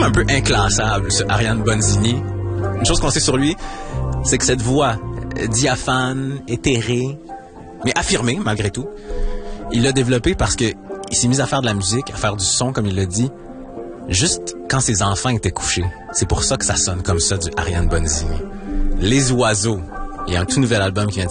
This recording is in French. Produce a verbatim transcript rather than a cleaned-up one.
comme un peu inclassable, ce Ariane Bonzini. Une chose qu'on sait sur lui, c'est que cette voix diaphane, éthérée, mais affirmée malgré tout, il l'a développée parce que il s'est mis à faire de la musique, à faire du son, comme il l'a dit, juste quand ses enfants étaient couchés. C'est pour ça que ça sonne comme ça, du Ariane Bonzini. Les oiseaux. Il y a un tout nouvel album qui vient de